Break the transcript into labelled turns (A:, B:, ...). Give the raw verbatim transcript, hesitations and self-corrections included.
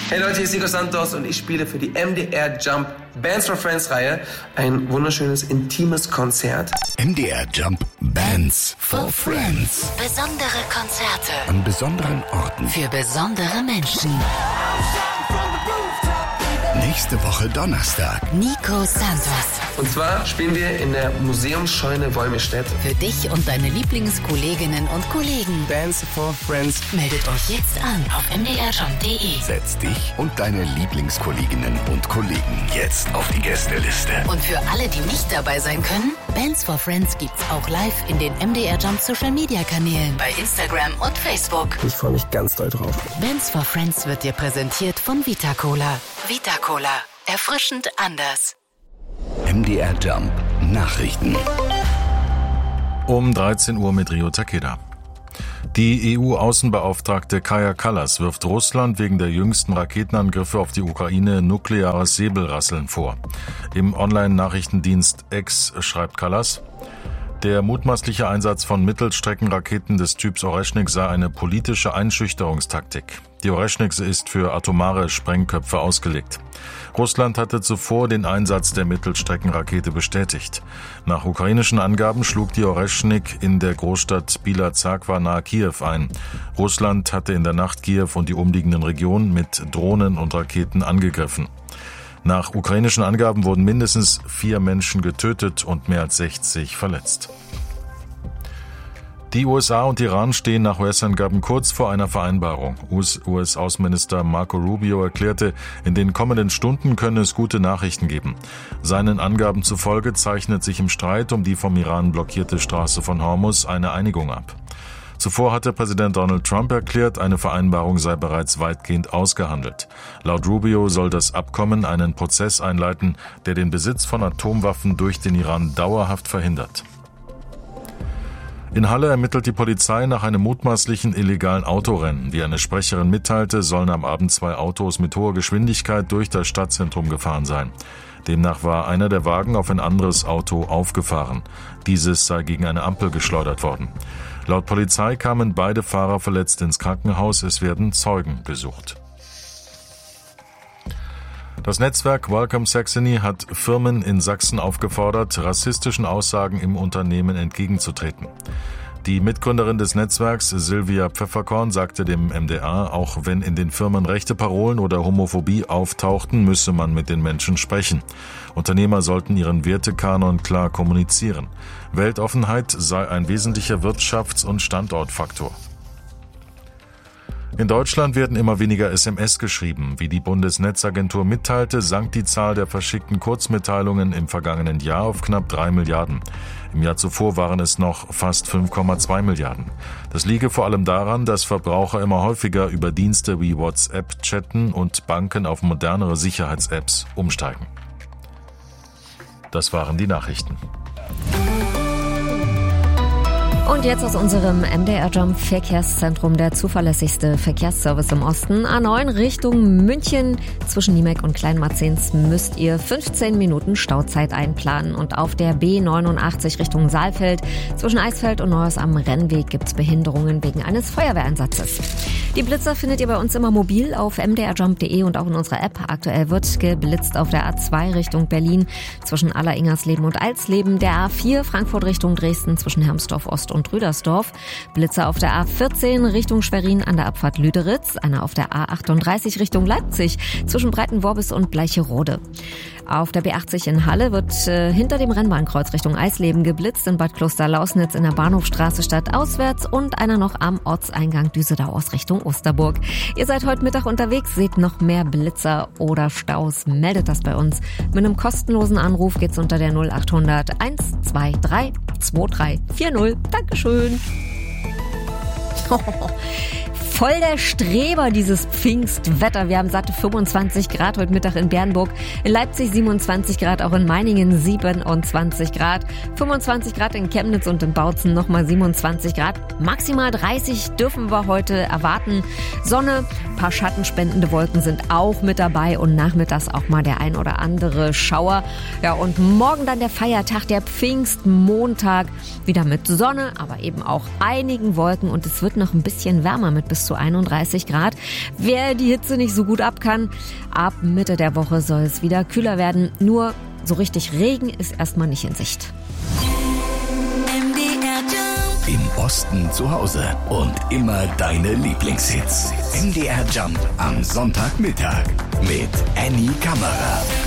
A: Hey Leute, hier ist Nico Santos und ich spiele für die M D R Jump Bands for Friends Reihe ein wunderschönes, intimes Konzert.
B: M D R Jump Bands for Friends.
C: Besondere Konzerte
B: an besonderen Orten
C: für besondere Menschen.
B: Nächste Woche Donnerstag.
C: Nico Santos.
A: Und zwar spielen wir in der Museumsscheune Wolmirstedt.
C: Für dich und deine Lieblingskolleginnen und Kollegen.
A: Bands for Friends.
C: Meldet euch jetzt an auf m d r jump punkt d e.
B: Setz dich und deine Lieblingskolleginnen und Kollegen jetzt auf die Gästeliste.
C: Und für alle, die nicht dabei sein können, Bands for Friends gibt's auch live in den M D R Jump Social Media Kanälen bei Instagram und Facebook.
A: Ich freue mich ganz doll drauf.
C: Bands for Friends wird dir präsentiert von Vita Cola. Vita Cola. Erfrischend anders.
B: M D R Jump Nachrichten.
D: Um dreizehn Uhr mit Rio Takeda. Die E U-Außenbeauftragte Kaja Kallas wirft Russland wegen der jüngsten Raketenangriffe auf die Ukraine nukleares Säbelrasseln vor. Im Online-Nachrichtendienst X schreibt Kallas: Der mutmaßliche Einsatz von Mittelstreckenraketen des Typs Oreschnik sei eine politische Einschüchterungstaktik. Die Oreschnik ist für atomare Sprengköpfe ausgelegt. Russland hatte zuvor den Einsatz der Mittelstreckenrakete bestätigt. Nach ukrainischen Angaben schlug die Oreschnik in der Großstadt Bila-Zarkwa nahe Kiew ein. Russland hatte in der Nacht Kiew und die umliegenden Regionen mit Drohnen und Raketen angegriffen. Nach ukrainischen Angaben wurden mindestens vier Menschen getötet und mehr als sechzig verletzt. Die U S A und Iran stehen nach U S-Angaben kurz vor einer Vereinbarung. U S-Außenminister Marco Rubio erklärte, in den kommenden Stunden könne es gute Nachrichten geben. Seinen Angaben zufolge zeichnet sich im Streit um die vom Iran blockierte Straße von Hormuz eine Einigung ab. Zuvor hatte Präsident Donald Trump erklärt, eine Vereinbarung sei bereits weitgehend ausgehandelt. Laut Rubio soll das Abkommen einen Prozess einleiten, der den Besitz von Atomwaffen durch den Iran dauerhaft verhindert. In Halle ermittelt die Polizei nach einem mutmaßlichen illegalen Autorennen. Wie eine Sprecherin mitteilte, sollen am Abend zwei Autos mit hoher Geschwindigkeit durch das Stadtzentrum gefahren sein. Demnach war einer der Wagen auf ein anderes Auto aufgefahren. Dieses sei gegen eine Ampel geschleudert worden. Laut Polizei kamen beide Fahrer verletzt ins Krankenhaus. Es werden Zeugen gesucht. Das Netzwerk Welcome Saxony hat Firmen in Sachsen aufgefordert, rassistischen Aussagen im Unternehmen entgegenzutreten. Die Mitgründerin des Netzwerks, Sylvia Pfefferkorn, sagte dem M D R, auch wenn in den Firmen rechte Parolen oder Homophobie auftauchten, müsse man mit den Menschen sprechen. Unternehmer sollten ihren Wertekanon klar kommunizieren. Weltoffenheit sei ein wesentlicher Wirtschafts- und Standortfaktor. In Deutschland werden immer weniger S M S geschrieben. Wie die Bundesnetzagentur mitteilte, sank die Zahl der verschickten Kurzmitteilungen im vergangenen Jahr auf knapp drei Milliarden. Im Jahr zuvor waren es noch fast fünf Komma zwei Milliarden. Das liege vor allem daran, dass Verbraucher immer häufiger über Dienste wie WhatsApp chatten und Banken auf modernere Sicherheits-Apps umsteigen. Das waren die Nachrichten.
E: Und jetzt aus unserem M D R Jump Verkehrszentrum, der zuverlässigste Verkehrsservice im Osten. A neun Richtung München. Zwischen Niemek und Kleinmarzens müsst ihr fünfzehn Minuten Stauzeit einplanen. Und auf der B neunundachtzig Richtung Saalfeld. Zwischen Eisfeld und Neues am Rennweg gibt's Behinderungen wegen eines Feuerwehreinsatzes. Die Blitzer findet ihr bei uns immer mobil auf m d r jump punkt d e und auch in unserer App. Aktuell wird geblitzt auf der A zwei Richtung Berlin zwischen Alleringersleben und Alsleben, der A vier Frankfurt Richtung Dresden zwischen Hermsdorf Ost und Rüdersdorf, Blitzer auf der A vierzehn Richtung Schwerin an der Abfahrt Lüderitz, einer auf der A achtunddreißig Richtung Leipzig zwischen Breitenworbis und Bleicherode. Auf der B achtzig in Halle wird äh, hinter dem Rennbahnkreuz Richtung Eisleben geblitzt, in Bad Kloster-Lausnitz in der Bahnhofstraße stadtauswärts und einer noch am Ortseingang Düsseldau aus Richtung Osterburg. Ihr seid heute Mittag unterwegs, seht noch mehr Blitzer oder Staus, meldet das bei uns. Mit einem kostenlosen Anruf geht's unter der null acht hundert eins zwei drei zwei drei vier null. Dankeschön. Voll der Streber, dieses Pfingstwetter. Wir haben satte fünfundzwanzig Grad heute Mittag in Bernburg, in Leipzig siebenundzwanzig Grad, auch in Meiningen siebenundzwanzig Grad, fünfundzwanzig Grad in Chemnitz und in Bautzen nochmal siebenundzwanzig Grad. Maximal dreißig dürfen wir heute erwarten. Sonne, paar schattenspendende Wolken sind auch mit dabei und nachmittags auch mal der ein oder andere Schauer. Ja, und morgen dann der Feiertag, der Pfingstmontag, wieder mit Sonne, aber eben auch einigen Wolken und es wird noch ein bisschen wärmer mit bis zu einunddreißig Grad. Wer die Hitze nicht so gut ab kann, ab Mitte der Woche soll es wieder kühler werden. Nur so richtig Regen ist erstmal nicht in Sicht.
B: Im Osten zu Hause und immer deine Lieblingshits. M D R Jump am Sonntagmittag mit Annie Kammerer.